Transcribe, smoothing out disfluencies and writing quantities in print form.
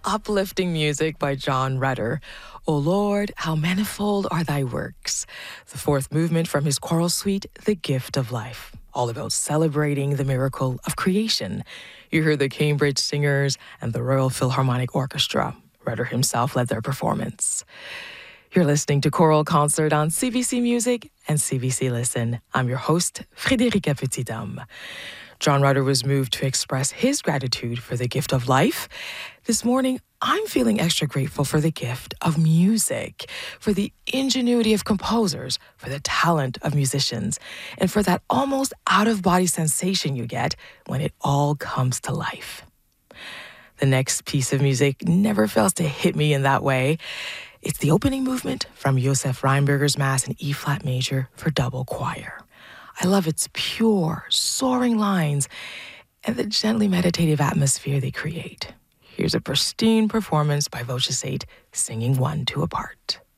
uplifting music by John Rutter. O Lord, how manifold are thy works. The fourth movement from his choral suite, The Gift of Life, all about celebrating the miracle of creation. You heard the Cambridge Singers and the Royal Philharmonic Orchestra. Rutter himself led their performance. You're listening to Choral Concert on CBC Music and CBC Listen. I'm your host, Frédérica Petithomme. John Rutter was moved to express his gratitude for the gift of life. This morning, I'm feeling extra grateful for the gift of music, for the ingenuity of composers, for the talent of musicians, and for that almost out-of-body sensation you get when it all comes to life. The next piece of music never fails to hit me in that way. It's the opening movement from Josef Rheinberger's Mass in E-flat major for double choir. I love its pure, soaring lines and the gently meditative atmosphere they create. Here's a pristine performance by Voce 8 singing one to a part.